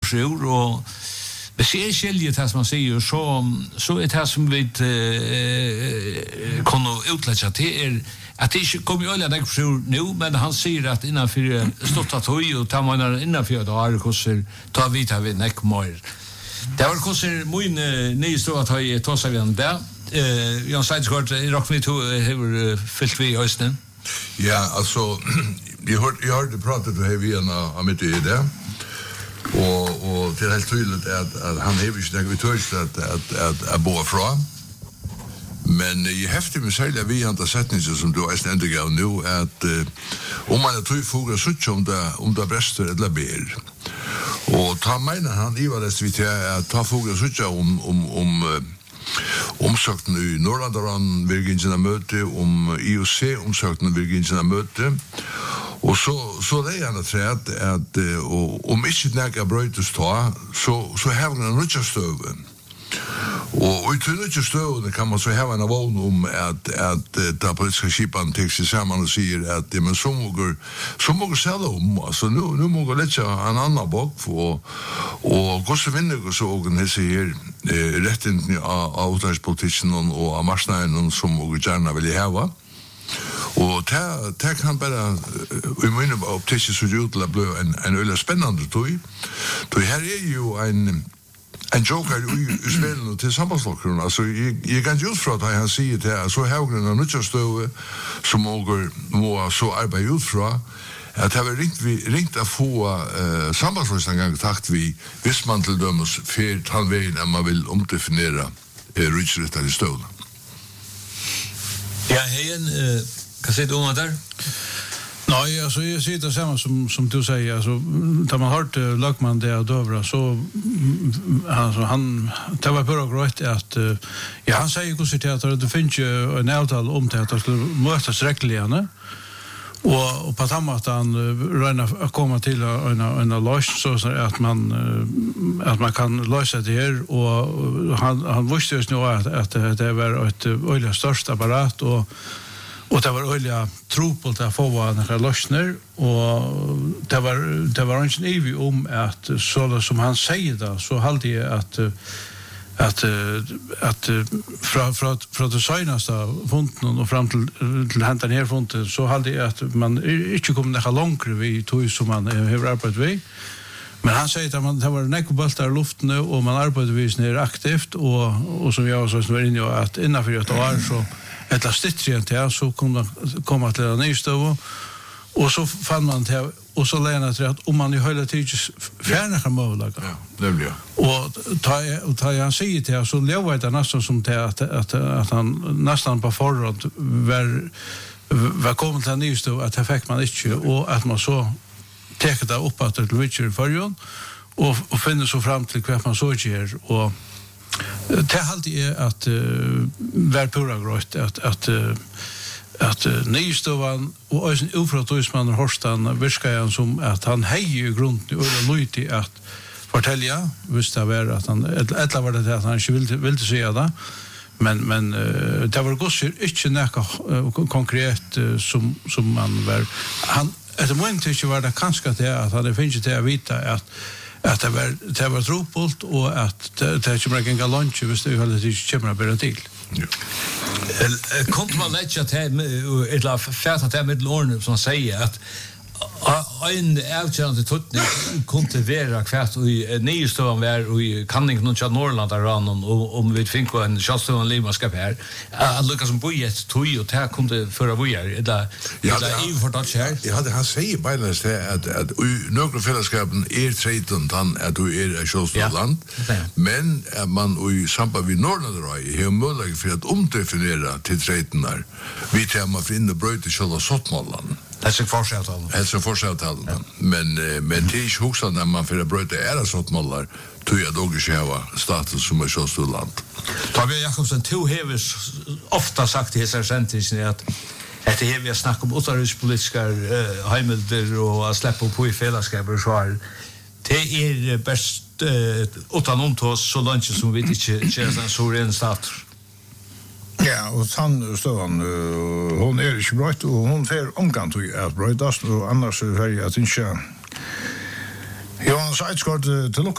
bror och det ser skiljet här som man säger så är det som vi kunde utlägga till att det kommer ju alla bror nu men han säger att innanför stottat höj och tar man innanför då har kostar tar vi tar vi näck mer. Det var kostar min ny så att ha ta sig igen där. Jan Sidesgård rocknit hur fyllt vi östen. Ja, alltså jag hörde pratat med Heviana om det där. Och det är helt tydligt att han är ju inte vitörs att bo fra. Men i häftigt med sälja vi inte sättningen som du är ändå gav nu att om man tror fogar så om det bästa eller ber. Och ta menar han i vad det vi att ta fogar så om omsökten i Norrlandaran Virginia möte om IOC omsökten Virginia möte och så det är han att om inte näga brötes ta så har man en rutsch stöven och utöver stöven kan man så ha en vån om att ta politiska skipan till sig samman och säger att det men så många sälla om alltså nu måste lägga en annan bok och gå så vinner och så organiserar rätten av utrikespolitiken och av marknaden som många gärna vill ha. Och det kan bara i min optik så ut att bli en öle spännande tog. Då här är ju en joker i spelen till sammanslagningen. Alltså jag kan just för att han säger det så högre än något stöv som må så arbeta ut från att det var ringt att få sammanslagningen kontakt vi visst man till dömes för halvvägen när man vill omdefiniera rydsrättar i stöden. Ja, hej kan se det där. Nej, alltså jag ser det samma som du säger alltså när man hört lagman där dövra så alltså han det var bara grått att ja han säger ju att det finns ju en avtal om det att skulle mötas räckligen och på samma att han räna komma till en lös så att man kan lösa det här och han visste ju nu att det var ett öliga störst apparat och det var öliga tropult att få några lösningar och det var inte evig om att så som han säger då så hade jag att från det senaste fonden och fram till häntan här fonden så hade jag att man inte kom några långre vid tog som man har arbetat vid. Men han säger att det var näckboltar i luften och man arbetade vid ner aktivt och som jag så var inne att innanför ett år så ett stittren till så kunde komma till en ny stöv och så fann man till och så lämnade det att om man ju hela tiden fjärna möjliga. Ja, det blir. Och ta han säger till så lever det nästan som till att han nästan på förhand var kommit till en ny stöv att det fick man inte och att man så tar det upp att det vill förrjön och finner så fram till vad man så gör och det alltid är att vara pura grått att nystovan och ofråtosman Horstan viskar som att han hejer i grunden och lojtig att fortälja visst det var att han eller var det att han inte ville säga det men det var gossir inte näka konkret som man var han det måste inte vara det kanske det att han finns det att vita att det var tropult och att det kommer en galonch visst det håller det kommer bara till. Ja. Kunde man lägga till eller färta till med lån som säger att en avgörande tutning kunde vara kvärt i nystövan var i kanning någon av Norrland där om vi fick en chaston limaskap här att lucka som bojet tog och det kunde föra bojar eller i förtouch här. Jag hade han säger bara att några fällskapen treten att du är Schosland men man i samband med Norrland har möjlighet för att omdefiniera till treten där vi tar man finna bröt själva sottmallan. Det är forsavtalen. Men det är inte också när man för att bröta era sottmallar tror jag då ska ha status som är så stort land. Torbjörn Jakobsen, du har ofta sagt i dessa sentisen att det är vi snackar om utrikespolitiska hemmelder och att släppa på i fällskaper och så här. Det är bäst utan omtås så långt som vi inte känner en så ren status. Ja, och han stövan hon är inte bra och hon får omgång till att brötas och annars är det att inte Johan Sidesgård till